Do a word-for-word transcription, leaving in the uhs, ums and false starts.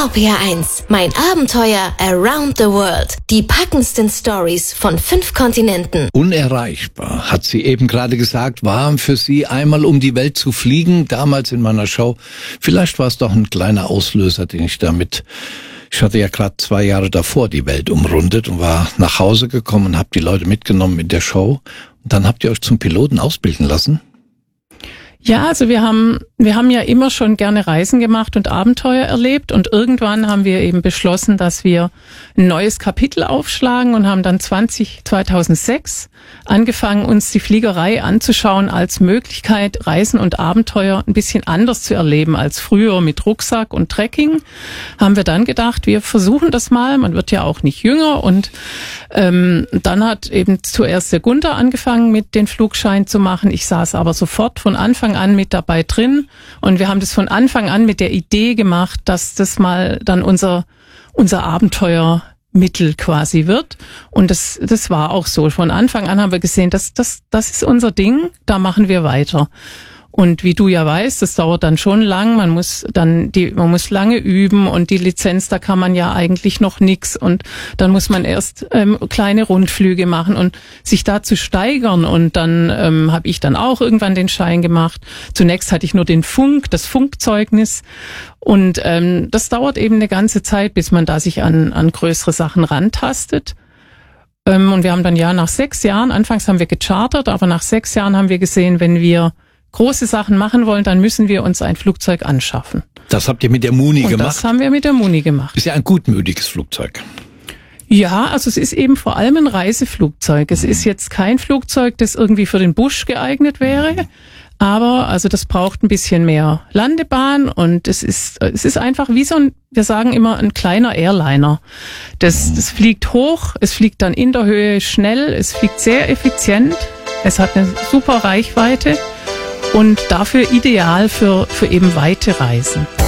R P R eins, mein Abenteuer around the world. Die packendsten Stories von fünf Kontinenten. Unerreichbar, hat sie eben gerade gesagt, war für sie einmal um die Welt zu fliegen, damals in meiner Show. Vielleicht war es doch ein kleiner Auslöser, den ich damit... Ich hatte ja gerade zwei Jahre davor die Welt umrundet und war nach Hause gekommen und habe die Leute mitgenommen in der Show. Und dann habt ihr euch zum Piloten ausbilden lassen? Ja, also wir haben wir haben ja immer schon gerne Reisen gemacht und Abenteuer erlebt und irgendwann haben wir eben beschlossen, dass wir ein neues Kapitel aufschlagen und haben dann zweitausendsechs angefangen, uns die Fliegerei anzuschauen als Möglichkeit, Reisen und Abenteuer ein bisschen anders zu erleben als früher mit Rucksack und Trekking. Haben wir dann gedacht, wir versuchen das mal, man wird ja auch nicht jünger und ähm, dann hat eben zuerst der Gunther angefangen, mit den Flugschein zu machen. Ich saß aber sofort von Anfang an mit dabei drin und wir haben das von Anfang an mit der Idee gemacht, dass das mal dann unser unser Abenteuermittel quasi wird und das das war auch so. Von Anfang an haben wir gesehen, dass das das ist unser Ding, da machen wir weiter. Und wie du ja weißt, das dauert dann schon lang, man muss dann die, man muss lange üben und die Lizenz, da kann man ja eigentlich noch nix und dann muss man erst ähm, kleine Rundflüge machen und sich da zu steigern und dann ähm, habe ich dann auch irgendwann den Schein gemacht. Zunächst hatte ich nur den Funk, das Funkzeugnis und ähm, das dauert eben eine ganze Zeit, bis man da sich an an größere Sachen rantastet. Ähm, und wir haben dann ja nach sechs Jahren, anfangs haben wir gechartert, aber nach sechs Jahren haben wir gesehen, wenn wir große Sachen machen wollen, dann müssen wir uns ein Flugzeug anschaffen. Das habt ihr mit der Muni und gemacht? Das haben wir mit der Muni gemacht. Ist ja ein gutmütiges Flugzeug. Ja, also es ist eben vor allem ein Reiseflugzeug. Es mhm. ist jetzt kein Flugzeug, das irgendwie für den Busch geeignet wäre. Mhm. Aber also das braucht ein bisschen mehr Landebahn und es ist es ist einfach wie so ein, wir sagen immer, ein kleiner Airliner. Das, das fliegt hoch, es fliegt dann in der Höhe schnell, es fliegt sehr effizient, es hat eine super Reichweite. Und dafür ideal für, für eben weite Reisen.